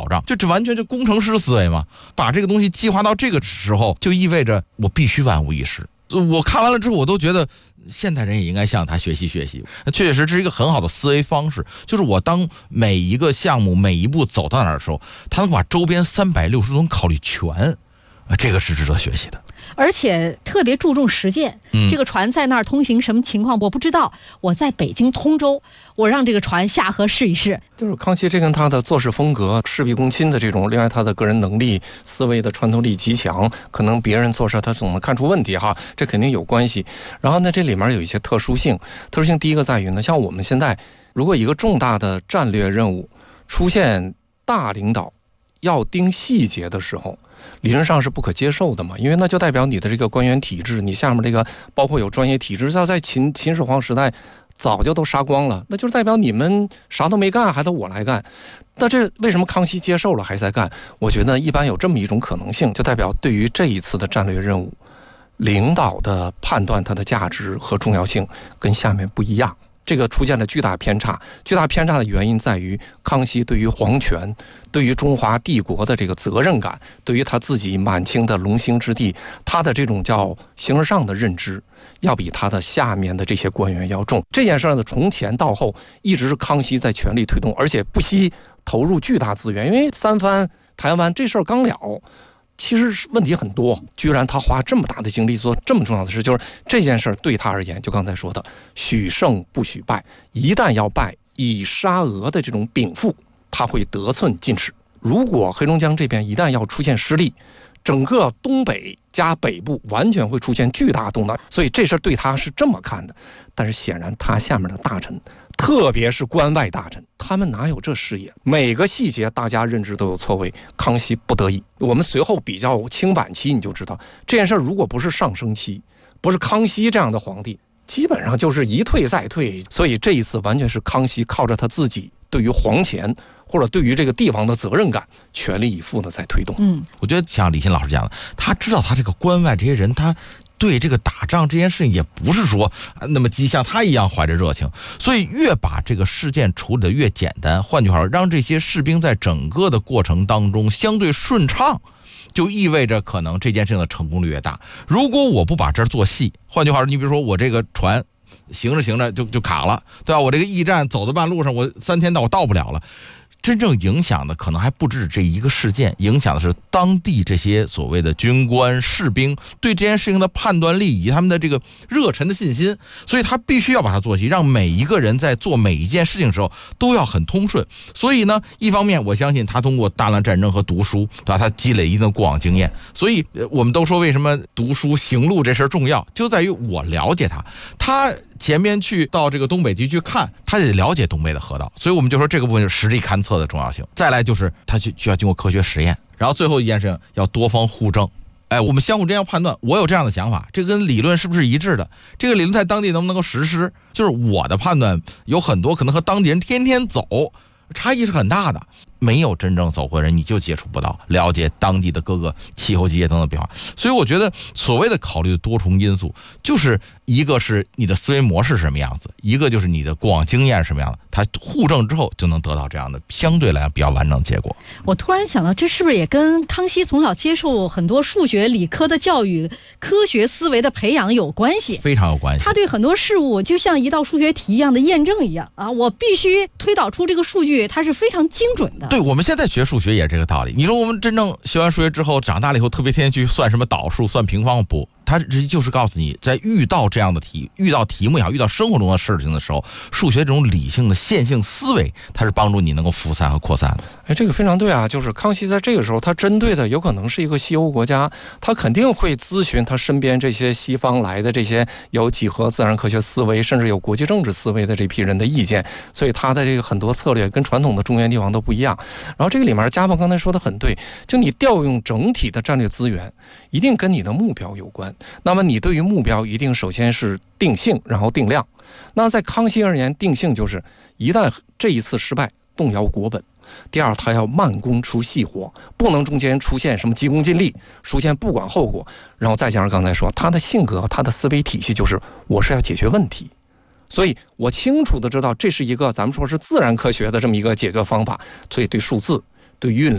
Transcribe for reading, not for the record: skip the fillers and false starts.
障，这完全就工程师思维嘛。把这个东西激化到这个时候，就意味着我必须万无一失。我看完了之后，我都觉得现代人也应该向他学习学习。确实这是一个很好的思维方式，就是我当每一个项目每一步走到哪儿的时候，他能把周边360度考虑全，这个是值得学习的。 而且特别注重实践，这个船在那儿通行什么情况我不知道，我在北京通州，我让这个船下河试一试。 就是康熙这跟他的做事风格、事必躬亲的这种，另外他的个人能力、思维的穿透力极强，可能别人做事他总能看出问题哈，这肯定有关系。然后呢，这里面有一些特殊性，第一个在于呢，像我们现在如果一个重大的战略任务出现大领导要盯细节的时候，理论上是不可接受的嘛，因为那就代表你的这个官员体制，你下面这个包括有专业体制，在秦始皇时代早就都杀光了，那就是代表你们啥都没干，还得我来干。那这为什么康熙接受了还在干？我觉得一般有这么一种可能性，就代表对于这一次的战略任务，领导的判断它的价值和重要性跟下面不一样。这个出现了巨大偏差，巨大偏差的原因在于康熙对于皇权、对于中华帝国的这个责任感，对于他自己满清的龙兴之地，他的这种叫形而上的认知，要比他的下面的这些官员要重。这件事呢，从前到后一直是康熙在全力推动，而且不惜投入巨大资源，因为三藩、台湾这事儿刚了。其实问题很多，居然他花这么大的精力做这么重要的事，就是这件事对他而言，就刚才说的，许胜不许败，一旦要败，以沙俄的这种禀赋，他会得寸进尺。如果黑龙江这边一旦要出现失利，整个东北加北部完全会出现巨大动荡，所以这事对他是这么看的。但是显然他下面的大臣，特别是关外大臣，他们哪有这视野？每个细节大家认知都有错位，康熙不得已。我们随后比较清版期，你就知道这件事如果不是上升期，不是康熙这样的皇帝，基本上就是一退再退。所以这一次完全是康熙靠着他自己对于皇权或者对于这个地方的责任感，全力以赴的在推动。 我觉得像李欣老师讲的，他知道他这个关外这些人，他对这个打仗这件事情也不是说那么像他一样怀着热情，所以越把这个事件处理的越简单，换句话说，让这些士兵在整个的过程当中相对顺畅，就意味着可能这件事情的成功率越大。如果我不把这儿做细，换句话说，你比如说我这个船行着行着就卡了，对吧？我这个驿站走到半路上，我3天我到不了了。真正影响的可能还不止这一个事件，影响的是当地这些所谓的军官士兵对这件事情的判断力以及他们的这个热忱的信心，所以他必须要把它做细，让每一个人在做每一件事情的时候都要很通顺。所以呢，一方面我相信他通过大量战争和读书，对吧？他积累一定的过往经验，所以我们都说为什么读书行路这事儿重要，就在于我了解他前面去到这个东北局去看，他得了解东北的河道，所以我们就说这个部分就是实地勘测的重要性。再来就是他需要经过科学实验，然后最后一件事情要多方互证。我们相互之间要判断，我有这样的想法，这跟理论是不是一致的？这个理论在当地能不能够实施？就是我的判断有很多可能和当地人天天走差异是很大的，没有真正走过的人，你就接触不到了解当地的各个气候季节等等变化。所以我觉得所谓的考虑的多重因素，就是一个是你的思维模式是什么样子，一个就是你的过往经验是什么样的，它互证之后就能得到这样的相对来讲比较完整的结果。 我突然想到，这是不是也跟康熙从小接受很多数学理科的教育，科学思维的培养有关系？ 非常有关系。 他对很多事物就像一道数学题一样的验证一样啊，我必须推导出这个数据，它是非常精准的。 对，我们现在学数学也是这个道理。你说我们真正学完数学之后，长大了以后特别天天去算什么导数、算平方，不，它就是告诉你，在遇到这样的遇到题目也好，遇到生活中的事情的时候，数学这种理性的线性思维，它是帮助你能够复散和扩散的。 这个非常对啊，就是康熙在这个时候，他针对的有可能是一个西欧国家，他肯定会咨询他身边这些西方来的这些有几何自然科学思维，甚至有国际政治思维的这批人的意见，所以他的这个很多策略跟传统的中原地方都不一样。然后这个里面家鹏刚才说的很对，就你调用整体的战略资源，一定跟你的目标有关。那么你对于目标一定首先是定性，然后定量。那在康熙而言，定性就是一旦这一次失败，动摇国本。第二，他要慢工出细活，不能中间出现什么急功近利，出现不管后果。然后再加上刚才说他的性格，他的思维体系就是我是要解决问题，所以我清楚的知道这是一个咱们说是自然科学的这么一个解决方法，所以对数字、对运